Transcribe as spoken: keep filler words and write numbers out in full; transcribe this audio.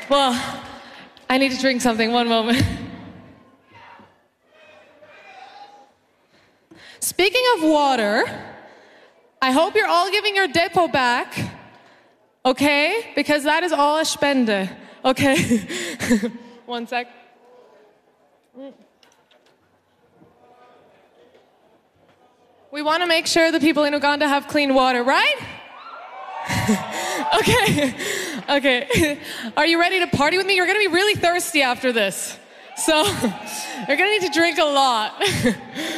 Well, I need to drink something. One moment. Speaking of water, I hope you're all giving your Depot back, okay? Because that is all a Spende, okay? One sec. We want to make sure the people in Uganda have clean water, right? Okay, okay. Are you ready to party with me? You're going to be really thirsty after this. So you're going to need to drink a lot.